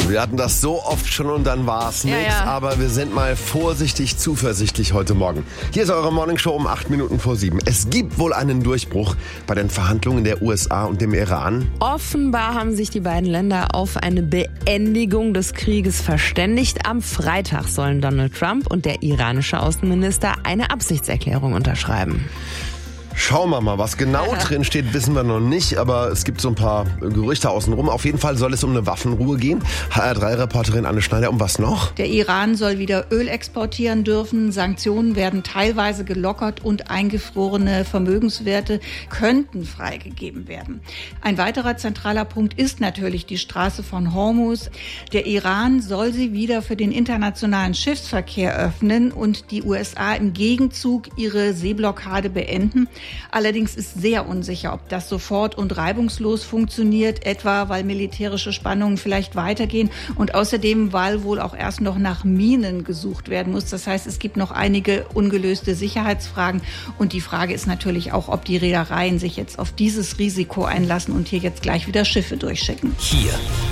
Wir hatten das so oft schon und dann war es nichts. Ja. Aber wir sind mal vorsichtig zuversichtlich heute Morgen. Hier ist eure Morningshow um 8 Minuten vor 7. Es gibt wohl einen Durchbruch bei den Verhandlungen der USA und dem Iran. Offenbar haben sich die beiden Länder auf eine Beendigung des Krieges verständigt. Am Freitag sollen Donald Trump und der iranische Außenminister eine Absichtserklärung unterschreiben. Schauen wir mal, was genau drin steht, wissen wir noch nicht, aber es gibt so ein paar Gerüchte außenrum. Auf jeden Fall soll es um eine Waffenruhe gehen. HR3-Reporterin Anne Schneider, um was noch? Der Iran soll wieder Öl exportieren dürfen, Sanktionen werden teilweise gelockert und eingefrorene Vermögenswerte könnten freigegeben werden. Ein weiterer zentraler Punkt ist natürlich die Straße von Hormuz. Der Iran soll sie wieder für den internationalen Schiffsverkehr öffnen und die USA im Gegenzug ihre Seeblockade beenden. Allerdings ist sehr unsicher, ob das sofort und reibungslos funktioniert, etwa weil militärische Spannungen vielleicht weitergehen und außerdem, weil wohl auch erst noch nach Minen gesucht werden muss. Das heißt, es gibt noch einige ungelöste Sicherheitsfragen und die Frage ist natürlich auch, ob die Reedereien sich jetzt auf dieses Risiko einlassen und hier jetzt gleich wieder Schiffe durchschicken. Hier